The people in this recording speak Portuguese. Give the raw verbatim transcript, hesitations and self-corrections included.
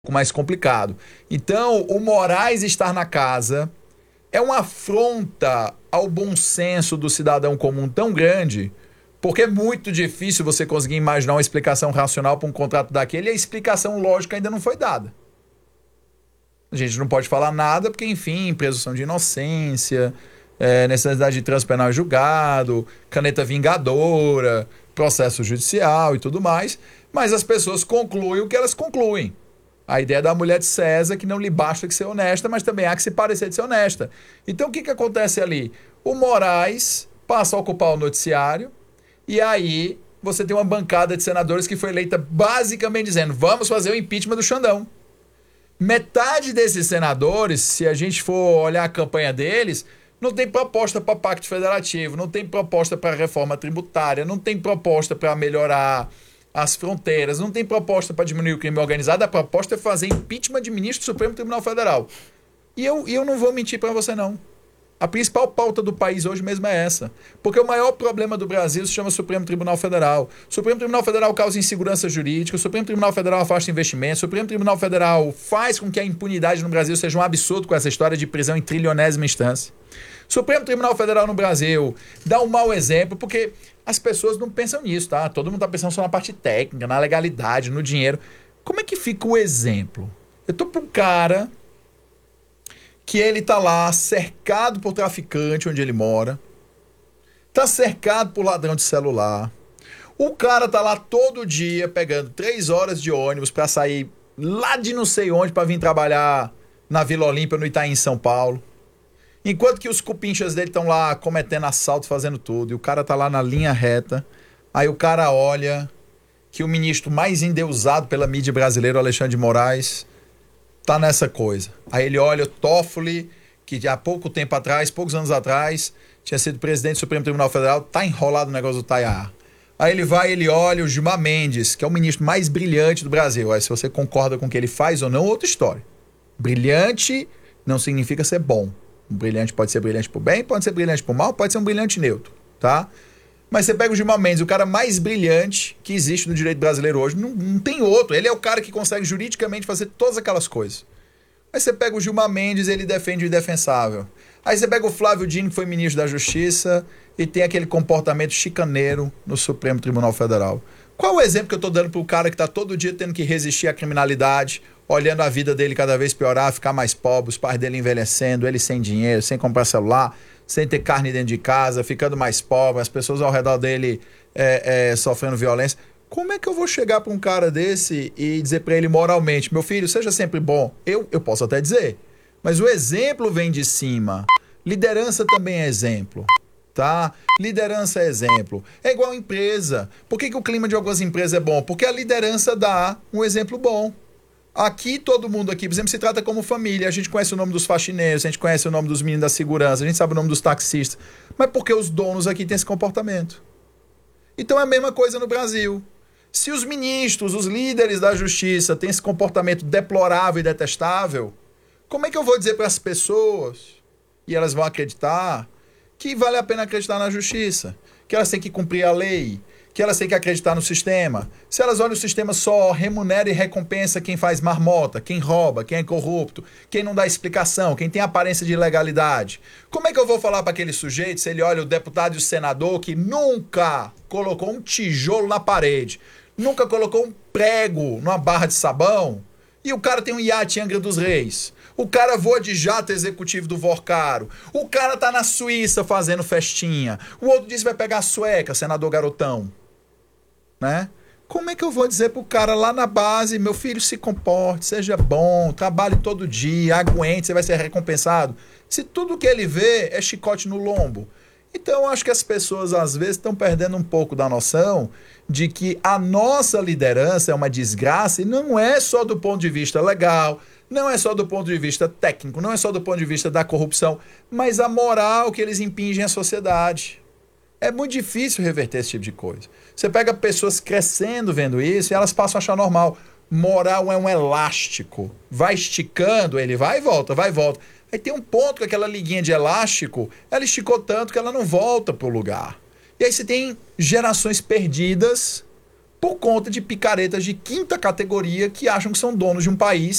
pouco mais complicado. Então, o Moraes estar na casa é uma afronta ao bom senso do cidadão comum tão grande, porque é muito difícil você conseguir imaginar uma explicação racional para um contrato daquele e a explicação lógica ainda não foi dada. A gente não pode falar nada porque, enfim, presunção de inocência, é, necessidade de trânsito penal em julgado, caneta vingadora, processo judicial e tudo mais, mas as pessoas concluem o que elas concluem. A ideia da mulher de César, que não lhe basta que ser honesta, mas também há que se parecer de ser honesta. Então, o que, que acontece ali? O Moraes passa a ocupar o noticiário e aí você tem uma bancada de senadores que foi eleita basicamente dizendo: vamos fazer o impeachment do Xandão. Metade desses senadores, se a gente for olhar a campanha deles, não tem proposta para pacto federativo, não tem proposta para reforma tributária, não tem proposta para melhorar as fronteiras, não tem proposta para diminuir o crime organizado. A proposta é fazer impeachment de ministro do Supremo Tribunal Federal. E eu, e eu não vou mentir para você, não. A principal pauta do país hoje mesmo é essa. Porque o maior problema do Brasil se chama Supremo Tribunal Federal. O Supremo Tribunal Federal causa insegurança jurídica, o Supremo Tribunal Federal afasta investimentos, o Supremo Tribunal Federal faz com que a impunidade no Brasil seja um absurdo com essa história de prisão em trilionésima instância. O Supremo Tribunal Federal no Brasil dá um mau exemplo, porque as pessoas não pensam nisso, tá? Todo mundo tá pensando só na parte técnica, na legalidade, no dinheiro. Como é que fica o exemplo? Eu tô para um cara que ele tá lá cercado por traficante onde ele mora, tá cercado por ladrão de celular. O cara tá lá todo dia pegando três horas de ônibus para sair lá de não sei onde para vir trabalhar na Vila Olímpia, no Itaim, em São Paulo. Enquanto que os cupinchas dele estão lá cometendo assalto, fazendo tudo, e o cara tá lá na linha reta. Aí o cara olha que o ministro mais endeusado pela mídia brasileira, Alexandre de Moraes, tá nessa coisa. Aí ele olha o Toffoli, que há pouco tempo atrás, poucos anos atrás, tinha sido presidente do Supremo Tribunal Federal, tá enrolado no negócio do Tayar. Aí ele vai e ele olha o Gilmar Mendes, que é o ministro mais brilhante do Brasil. Aí se você concorda com o que ele faz ou não, outra história. Brilhante não significa ser bom. Um brilhante pode ser brilhante por bem, pode ser brilhante por mal, pode ser um brilhante neutro, tá? Mas você pega o Gilmar Mendes, o cara mais brilhante que existe no direito brasileiro hoje, não, não tem outro. Ele é o cara que consegue juridicamente fazer todas aquelas coisas. Aí você pega o Gilmar Mendes, ele defende o indefensável. Aí você pega o Flávio Dino, que foi ministro da Justiça, e tem aquele comportamento chicaneiro no Supremo Tribunal Federal. Qual o exemplo que eu tô dando pro cara que tá todo dia tendo que resistir à criminalidade, olhando a vida dele cada vez piorar, ficar mais pobre, os pais dele envelhecendo, ele sem dinheiro, sem comprar celular, sem ter carne dentro de casa, ficando mais pobre, as pessoas ao redor dele é, é, sofrendo violência. Como é que eu vou chegar para um cara desse e dizer para ele moralmente: meu filho, seja sempre bom? Eu, eu posso até dizer, mas o exemplo vem de cima. Liderança também é exemplo, tá? Liderança é exemplo. É igual empresa. Por que que o clima de algumas empresas é bom? Porque a liderança dá um exemplo bom. Aqui, todo mundo aqui, por exemplo, se trata como família. A gente conhece o nome dos faxineiros, a gente conhece o nome dos meninos da segurança, a gente sabe o nome dos taxistas. Mas porque os donos aqui têm esse comportamento. Então é a mesma coisa no Brasil. Se os ministros, os líderes da justiça têm esse comportamento deplorável e detestável, como é que eu vou dizer para as pessoas, e elas vão acreditar, que vale a pena acreditar na justiça, que elas têm que cumprir a lei, que elas têm que acreditar no sistema? Se elas olham o sistema só, remunera e recompensa quem faz marmota, quem rouba, quem é corrupto, quem não dá explicação, quem tem aparência de ilegalidade. Como é que eu vou falar para aquele sujeito se ele olha o deputado e o senador que nunca colocou um tijolo na parede, nunca colocou um prego numa barra de sabão, e o cara tem um iate em Angra dos Reis? O cara voa de jato executivo do Vorcaro. O cara tá na Suíça fazendo festinha. O outro diz que vai pegar a sueca, senador garotão. Né? Como é que eu vou dizer pro cara lá na base: meu filho, se comporte, seja bom, trabalhe todo dia, aguente, você vai ser recompensado? Se tudo que ele vê é chicote no lombo. Então eu acho que as pessoas às vezes estão perdendo um pouco da noção de que a nossa liderança é uma desgraça, e não é só do ponto de vista legal, não é só do ponto de vista técnico, não é só do ponto de vista da corrupção, mas a moral que eles impingem à sociedade. É muito difícil reverter esse tipo de coisa. Você pega pessoas crescendo vendo isso e elas passam a achar normal. Moral é um elástico. Vai esticando, ele vai e volta, vai e volta. Aí tem um ponto que aquela liguinha de elástico, ela esticou tanto que ela não volta pro lugar. E aí você tem gerações perdidas por conta de picaretas de quinta categoria que acham que são donos de um país